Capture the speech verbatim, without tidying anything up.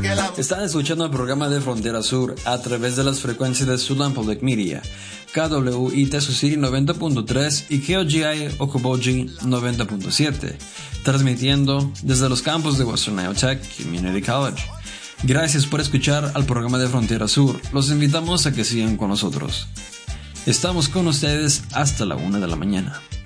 Están escuchando el programa de Frontera Sur a través de las frecuencias de Sudan Public Media, K W I T City noventa punto tres y K O G I Okoboji noventa punto siete, transmitiendo desde los campus de Western Iowa Tech Community College. Gracias por escuchar al programa de Frontera Sur. Los invitamos a que sigan con nosotros. Estamos con ustedes hasta la una de la mañana.